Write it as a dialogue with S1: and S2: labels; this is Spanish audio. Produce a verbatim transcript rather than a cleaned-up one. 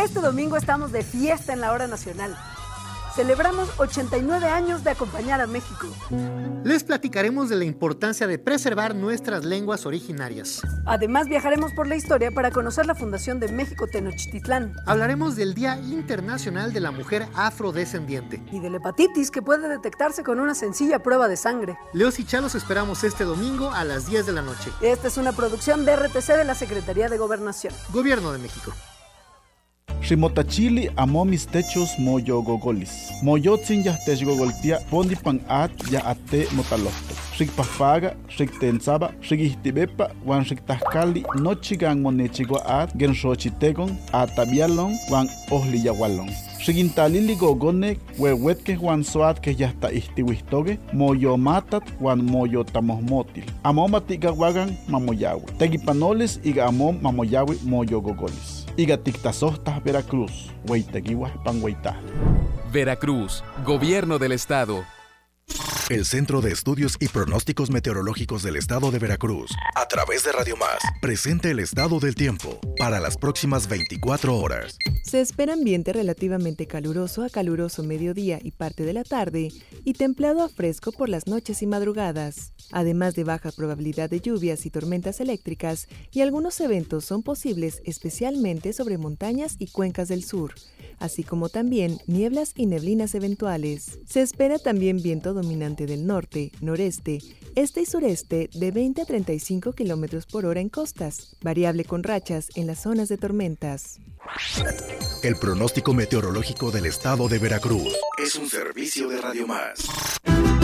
S1: Este domingo estamos de fiesta en la hora nacional. Celebramos ochenta y nueve años de acompañar a México.
S2: Les platicaremos de la importancia de preservar nuestras lenguas originarias.
S1: Además, viajaremos por la historia para conocer la fundación de México Tenochtitlán.
S2: Hablaremos del Día Internacional de la Mujer Afrodescendiente.
S1: Y de la hepatitis, que puede detectarse con una sencilla prueba de sangre.
S2: Leos y Chalos esperamos este domingo a las diez de la noche.
S1: Esta es una producción de R T C de la Secretaría de Gobernación.
S2: Gobierno de México.
S3: Ximotachili amo mis techos moyo gogolis. Moyotzin ya tech gogoltia pondi pan at ya ate motalosto. Xikpafaga, xiktensaba, xikihtibepa, wan xiktahkali, nochigan monechigua at, genxochitegon, atabialon, wan ohliyawalon. Xikintalili gogonek, wewetke wan soat que ya está ihtiwistoge, moyo matat, wan moyo tamohmotil. Amo matigawagan mamoyawi. Tegipanoles iga amom mamoyawi moyo gogolis. Iga tiktasohtas Veracruz, Hueyteguihuas Panhueyta.
S4: Veracruz, Gobierno del Estado.
S5: El Centro de Estudios y Pronósticos Meteorológicos del Estado de Veracruz, a través de Radio Más, presenta el estado del tiempo para las próximas veinticuatro horas.
S6: Se espera ambiente relativamente caluroso a caluroso mediodía y parte de la tarde, y templado a fresco por las noches y madrugadas. Además de baja probabilidad de lluvias y tormentas eléctricas, y algunos eventos son posibles especialmente sobre montañas y cuencas del sur, así como también nieblas y neblinas eventuales. Se espera también viento dominante del norte, noreste, este y sureste de veinte a treinta y cinco kilómetros por hora en costas, variable con rachas en las zonas de tormentas.
S5: El pronóstico meteorológico del Estado de Veracruz es un servicio de Radio Más.